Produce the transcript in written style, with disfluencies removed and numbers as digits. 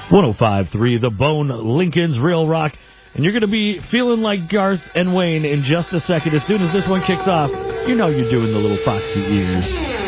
105.3 The Bone, Lincoln's Real Rock. And you're going to be feeling like Garth and Wayne in just a second. As soon as this one kicks off, you know you're doing the little foxy ears.